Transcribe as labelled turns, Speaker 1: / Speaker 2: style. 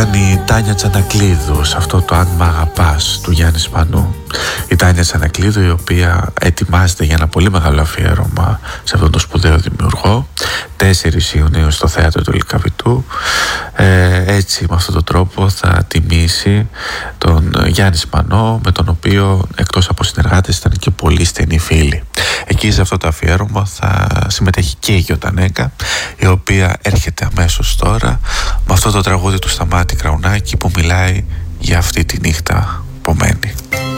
Speaker 1: Ήταν η Τάνια Τσανακλείδου σε αυτό το «Αν μ' αγαπάς» του Γιάννη Σπανού. Η Τάνια Τσανακλείδου, η οποία ετοιμάζεται για ένα πολύ μεγάλο αφιέρωμα σε αυτόν τον σπουδαίο δημιουργό, 4 Ιουνίου στο Θέατρο του Λυκαβητού. Έτσι, με αυτόν τον τρόπο θα τιμήσει τον Γιάννη Σπανό, με τον οποίο εκτός από συνεργάτες ήταν και πολύ στενοί φίλοι. Εκεί σε αυτό το αφιέρωμα θα συμμετέχει και η Γιωτανέκα, η οποία έρχεται αμέσως τώρα με αυτό το τραγούδι του Σταμάτη Κραουνάκη που μιλάει για αυτή τη νύχτα που μένει.